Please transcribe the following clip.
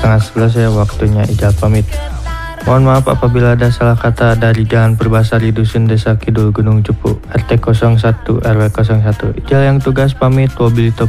setengah 11 ya, waktunya Ijal pamit. Mohon maaf apabila ada salah kata dari Jalan Perbasari Dusun Desa Kidul Gunung Cupu, RT 01 RW 01. Ijal yang tugas pamit, wabillahi taufiq.